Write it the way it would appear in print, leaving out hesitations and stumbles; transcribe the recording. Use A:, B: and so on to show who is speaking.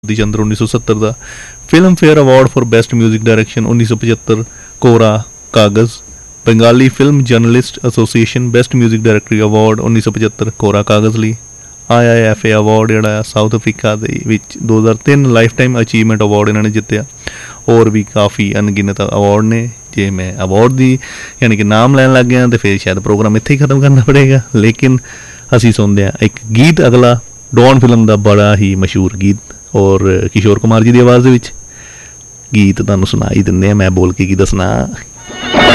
A: चंद्र 1970 का। Film fair award for best music direction 1975 कोरा कागज़। Bengali film journalist association best music director award 1975 कोरा कागज़ ਲਈ। IIFA award ਜਿਹੜਾ south Africa ਦੇ ਵਿੱਚ 2003 ਲਾਈਫ ਟਾਈਮ ਅਚੀਵਮੈਂਟ ਅਵਾਰਡ ਇਹਨਾਂ ਨੇ ਜਿੱਤਿਆ। ਹੋਰ ਵੀ ਕਾਫੀ ਅਣਗਿਣਤ ਅਵਾਰਡ ਨੇ। ਜੇ ਮੈਂ ਅਵਾਰਡ ਦੀ ਯਾਨੀ ਕਿ ਨਾਮ ਲੈਣ ਲੱਗ ਗਿਆ ਤਾਂ ਫਿਰ ਸ਼ਾਇਦ ਪ੍ਰੋਗਰਾਮ ਇੱਥੇ ਹੀ ਖਤਮ ਕਰਨਾ ਪੜੇਗਾ, ਲੇਕਿਨ ਅਸੀਂ ਸੁਣਦੇ ਹਾਂ ਇੱਕ ਗੀਤ ਅਗਲਾ ਡੌਨ ਫਿਲਮ ਦਾ ਬੜਾ ਹੀ ਮਸ਼ਹੂਰ ਗੀਤ ਔਰ ਕਿਸ਼ੋਰ ਕੁਮਾਰ ਜੀ ਦੀ ਆਵਾਜ਼ ਦੇ ਵਿੱਚ ਗੀਤ ਤੁਹਾਨੂੰ ਸੁਣਾ ਹੀ ਦਿੰਦੇ ਹਾਂ। ਮੈਂ ਬੋਲ ਕੇ ਕੀ ਦੱਸਣਾ।